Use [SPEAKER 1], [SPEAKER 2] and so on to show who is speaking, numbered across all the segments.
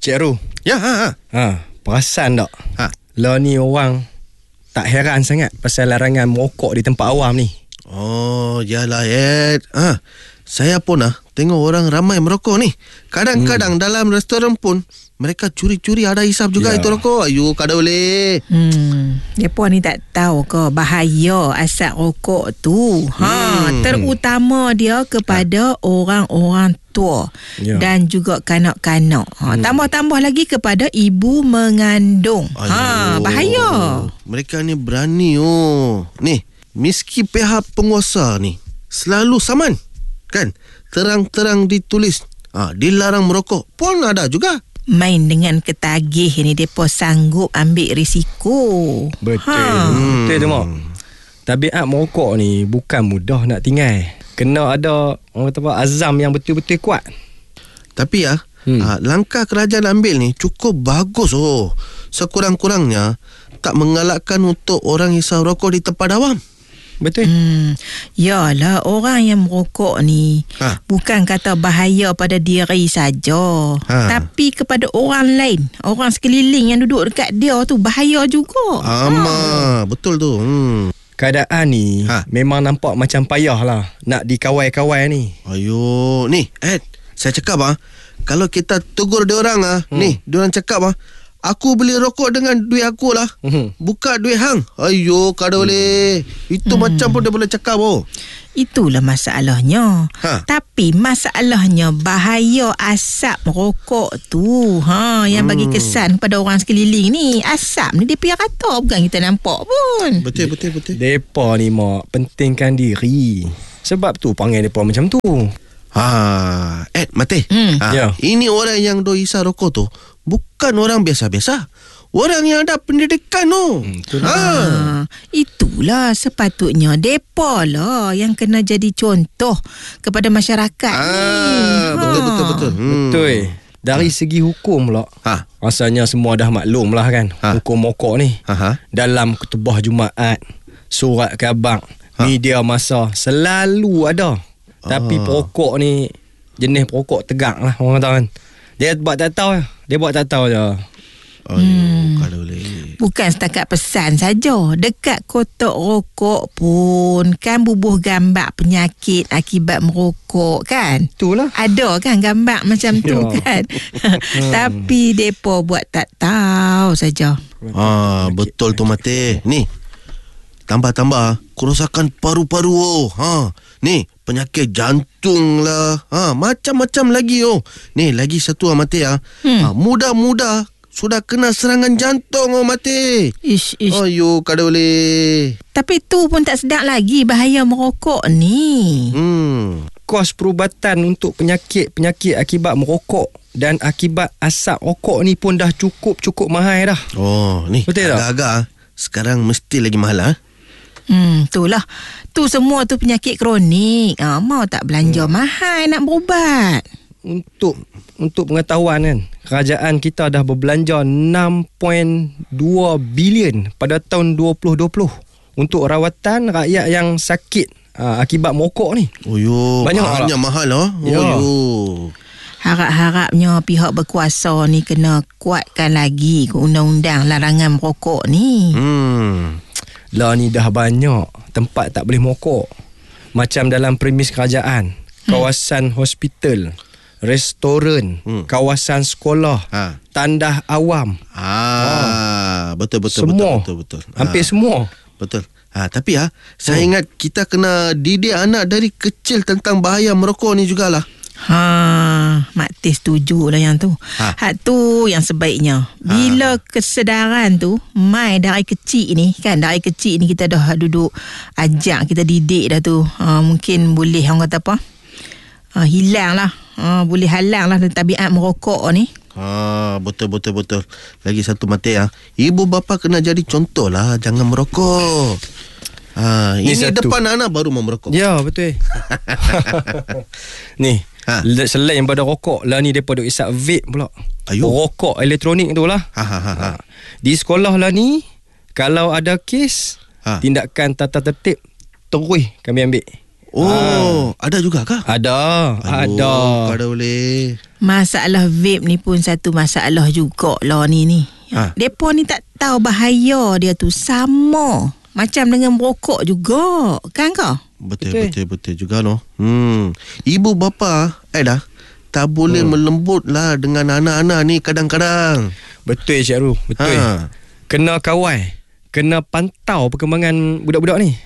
[SPEAKER 1] Cik Ru.
[SPEAKER 2] Ya,
[SPEAKER 1] Perasan tak? Lah ni orang tak heran sangat pasal larangan merokok di tempat awam ni.
[SPEAKER 2] Oh, yalah Ed. Saya pun tengok orang ramai merokok ni. Kadang-kadang dalam restoran pun mereka curi-curi ada hisap juga itu rokok. Ayu, kada boleh.
[SPEAKER 3] Mereka ni tak tahu ke bahaya asap rokok tu. Terutama dia kepada orang-orang tua dan juga kanak-kanak. Tambah-tambah lagi kepada ibu mengandung. Bahaya.
[SPEAKER 2] Mereka ni berani Ni, meski pihak penguasa ni selalu saman, kan? Terang-terang ditulis dilarang merokok pun ada juga.
[SPEAKER 3] Main dengan ketagih ni mereka sanggup ambil risiko.
[SPEAKER 1] Betul tu Mak. Tabiat merokok ni bukan mudah nak tinggal. Kena ada orang kata apa, azam yang betul-betul kuat.
[SPEAKER 2] Tapi langkah kerajaan ambil ni cukup bagus Sekurang-kurangnya tak mengalahkan untuk orang hisap rokok di tempat awam.
[SPEAKER 1] Betul.
[SPEAKER 3] Yalah, orang yang merokok ni bukan kata bahaya pada diri saja, tapi kepada orang lain, orang sekeliling yang duduk dekat dia tu bahaya juga.
[SPEAKER 2] Betul tu.
[SPEAKER 1] Keadaan ni memang nampak macam payah lah nak dikawal-kawal ni.
[SPEAKER 2] Ayo, ni Ed, saya cakap kalau kita tegur dia orang ni, dia orang cakap aku beli rokok dengan duit aku lah, buka duit hang. Ayo, kada boleh. Itu macam pun dia boleh cakap.
[SPEAKER 3] Itulah masalahnya. Tapi masalahnya bahaya asap rokok tu yang bagi kesan pada orang sekeliling ni. Asap ni dia pihak kata, bukan kita nampak pun.
[SPEAKER 2] Betul.
[SPEAKER 1] Depa ni Mak pentingkan diri. Sebab tu panggil depa macam tu.
[SPEAKER 2] Ed, mati. Ini orang yang hisap rokok tu bukan orang biasa-biasa. Orang yang ada pendidikan itulah sepatutnya depa lah yang kena jadi contoh kepada masyarakat ni. Betul.
[SPEAKER 1] Betul. Dari segi hukum pula, rasanya semua dah maklum lah kan, hukum rokok ni. Dalam khutbah Jumaat, surat khabar, media masa selalu ada. Tapi perokok ni jenis perokok tegak lah orang kata kan. Dia buat tak tahu je.
[SPEAKER 2] Kalau boleh.
[SPEAKER 3] Bukan setakat pesan saja. Dekat kotak rokok pun kan bubuh gambar penyakit akibat merokok kan.
[SPEAKER 1] Itulah.
[SPEAKER 3] Ada kan gambar macam tu kan. Tapi depa buat tak tahu saja.
[SPEAKER 2] Betul tu Mati. Ni, tambah-tambah kerosakan paru-paru. Ni, penyakit jantung lah. Macam-macam lagi Ni, lagi satu Mati muda-muda sudah kena serangan jantung Mati.
[SPEAKER 3] Ish.
[SPEAKER 2] Ayo, kada boleh.
[SPEAKER 3] Tapi tu pun tak sedap lagi bahaya merokok ni.
[SPEAKER 1] Kos perubatan untuk penyakit-penyakit akibat merokok dan akibat asap rokok ni pun dah cukup mahal dah.
[SPEAKER 2] Ni
[SPEAKER 1] betul
[SPEAKER 2] agak-agak sekarang mesti lagi mahal
[SPEAKER 3] Itulah. Tu semua tu penyakit kronik. Mau tak belanja mahal nak berubat.
[SPEAKER 1] Untuk pengetahuan kan, kerajaan kita dah berbelanja 6.2 bilion pada tahun 2020 untuk rawatan rakyat yang sakit akibat merokok ni. Banyak mahal
[SPEAKER 3] Harap-harapnya pihak berkuasa ni kena kuatkan lagi undang-undang larangan merokok ni.
[SPEAKER 1] Lah ni dah banyak tempat tak boleh merokok. Macam dalam premis kerajaan, kawasan hospital, restoran, kawasan sekolah, tandas awam.
[SPEAKER 2] Betul.
[SPEAKER 1] Semua.
[SPEAKER 2] Betul.
[SPEAKER 1] Hampir semua.
[SPEAKER 2] Betul. Tapi saya ingat kita kena didik anak dari kecil tentang bahaya merokok ni jugalah.
[SPEAKER 3] Mak Tis setuju lah yang tu. Hak tu yang sebaiknya. Bila kesedaran tu mai dari kecil ni kan, dari kecil ni kita dah duduk ajak, kita didik dah tu, mungkin boleh orang kata apa, hilang lah, boleh halang lah tabiat merokok ni.
[SPEAKER 2] Betul. Lagi satu Mati ibu bapa kena jadi contoh lah, jangan merokok. Ini depan anak baru mau merokok.
[SPEAKER 1] Ya, betul. Ni, selain pada rokok lah ni, mereka duk isap vape pula. Rokok elektronik tu lah. Di sekolah lah ni, kalau ada kes tindakan tata tertib terus kami ambil.
[SPEAKER 2] Ada juga kah?
[SPEAKER 1] Ada.
[SPEAKER 2] Kada boleh.
[SPEAKER 3] Masalah vape ni pun satu masalah jugalah ni. Depa ni tak tahu bahaya dia tu sama macam dengan merokok juga. Kan kau?
[SPEAKER 2] Betul juga no. Ibu bapa tak boleh melembut lah dengan anak-anak ni kadang-kadang.
[SPEAKER 1] Betul Cik Ru, betul. Kena kawal, kena pantau perkembangan budak-budak ni.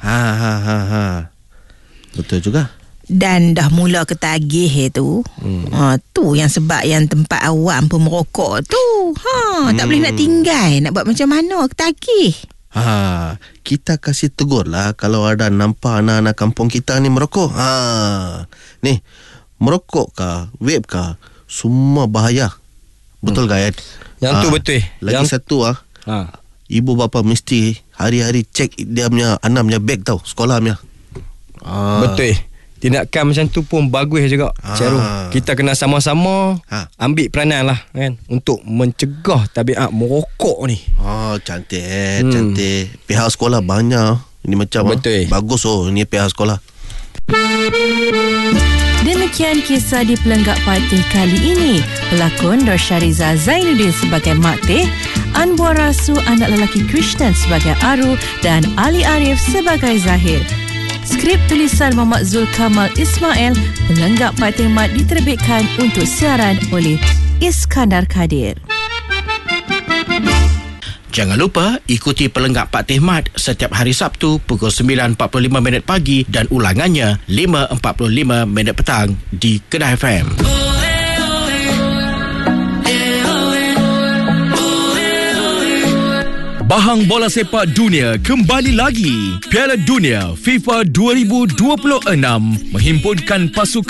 [SPEAKER 2] Betul juga.
[SPEAKER 3] Dan dah mula ketagih tu. Tu yang sebab yang tempat awam pun merokok tu. Tak boleh nak tinggal. Nak buat macam mana ketagih.
[SPEAKER 2] Kita kasih tegur lah kalau ada nampak anak-anak kampung kita ni merokok. Ni, merokok kah, vape kah, semua bahaya. Betul kan?
[SPEAKER 1] Yang tu betul.
[SPEAKER 2] Lagi satu ibu bapa mesti hari-hari cek dia punya anak punya beg tau, sekolah punya.
[SPEAKER 1] Betul. Tindakan macam tu pun bagus juga, Cik Ru. Kita kena sama-sama ambil peranan lah kan, untuk mencegah tabiat merokok ni.
[SPEAKER 2] Cantik. Pihak sekolah banyak. Ini macam bagus ini pihak sekolah.
[SPEAKER 4] Demikian kisah di Pelenggak Patih kali ini. Pelakon Norsyariza Zainuddin sebagai Mak Teh, Anwar Rasu anak lelaki Krishnan sebagai Aru dan Ali Arif sebagai Zahir. Skrip tulisan Muhammad Zulkamal Ismail. Pelenggak Patih Mat diterbitkan untuk siaran oleh Iskandar Kadir.
[SPEAKER 5] Jangan lupa ikuti Pelenggak Pak Tehmat setiap hari Sabtu pukul 9.45 pagi dan ulangannya 5.45 petang di Kedah FM.
[SPEAKER 6] Bahang bola sepak dunia kembali lagi. Piala Dunia FIFA 2026 menghimpunkan pasukan